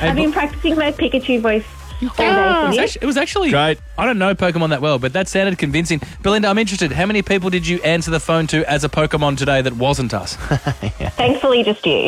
I've been practicing my Pikachu voice all day. It was actually great. I don't know Pokemon that well, but that sounded convincing. Belinda, I'm interested. How many people did you answer the phone to as a Pokemon today that wasn't us? Thankfully, just you.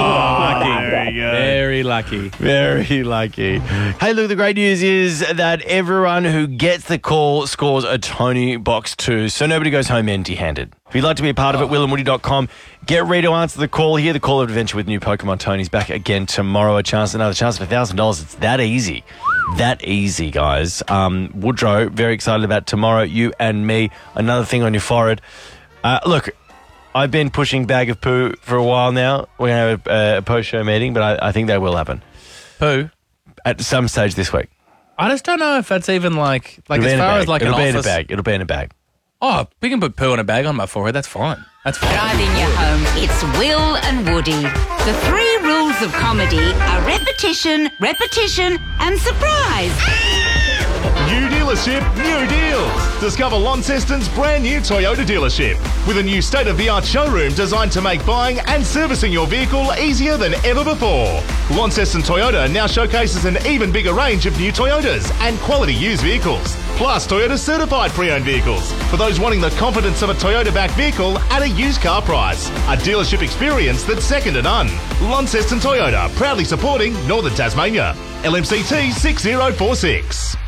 Very lucky. Very lucky. Hey, look, the great news is that everyone who gets the call scores a Tony Box 2, so nobody goes home empty-handed. If you'd like to be a part of it, willandwoody.com. Get ready to answer the call here. The Call of Adventure with new Pokemon Tony's back again tomorrow. Another chance for $1,000. It's that easy. That easy, guys. Woodrow, very excited about tomorrow. You and me. Another thing on your forehead. Look, I've been pushing Bag of Poo for a while now. We're going to have a post-show meeting, but I think that will happen. Poo? At some stage this week. I just don't know if that's even like as far as like an It'll be office. in a bag. It'll be in a bag. Oh, we can put poo in a bag on my forehead. That's fine. That's fine. Driving you home, it's Will and Woody. The 3 rules of comedy are repetition, and surprise. New dealership, new deals. Discover Launceston's brand new Toyota dealership with a new state-of-the-art showroom designed to make buying and servicing your vehicle easier than ever before. Launceston Toyota now showcases an even bigger range of new Toyotas and quality used vehicles, plus Toyota certified pre-owned vehicles for those wanting the confidence of a Toyota-backed vehicle at a used car price. A dealership experience that's second to none. Launceston Toyota, proudly supporting Northern Tasmania. LMCT 6046.